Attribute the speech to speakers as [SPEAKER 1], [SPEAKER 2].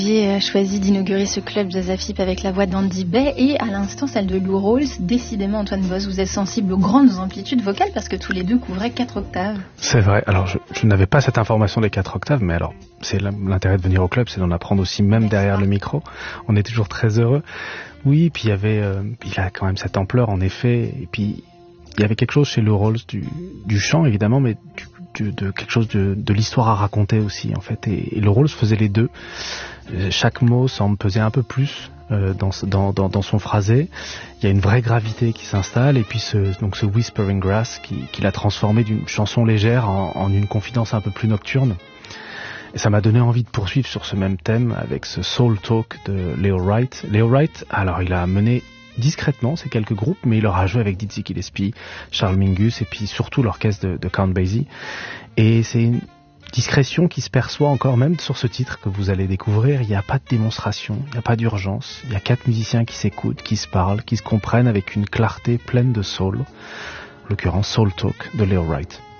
[SPEAKER 1] J'ai choisi d'inaugurer ce club Jazz AFIP avec la voix d'Andy Bay et à l'instant celle de Lou Rawls. Décidément, Antoine Boss, vous êtes sensible aux grandes amplitudes vocales parce que tous les deux couvraient 4 octaves.
[SPEAKER 2] C'est vrai, alors je n'avais pas cette information des 4 octaves, mais alors c'est l'intérêt de venir au club, c'est d'en apprendre aussi même derrière le micro. On est toujours très heureux. Oui, puis il a quand même cette ampleur en effet, et puis il y avait quelque chose chez Lou Rawls du chant évidemment, mais de quelque chose de l'histoire à raconter aussi en fait, et Lou Rawls faisait les deux. Chaque mot semble peser un peu plus dans son phrasé. Il y a une vraie gravité qui s'installe, et puis ce Whispering Grass qui l'a transformé d'une chanson légère en une confidence un peu plus nocturne. Et ça m'a donné envie de poursuivre sur ce même thème avec ce Soul Talk de Leo Wright. Leo Wright, alors il a mené discrètement ces quelques groupes, mais il aura joué avec Dizzy Gillespie, Charles Mingus et puis surtout l'orchestre de Count Basie. Et c'est une discrétion qui se perçoit encore même sur ce titre que vous allez découvrir. Il n'y a pas de démonstration, il n'y a pas d'urgence. Il y a 4 musiciens qui s'écoutent, qui se parlent, qui se comprennent avec une clarté pleine de soul. En l'occurrence Soul Talk de Leo Wright.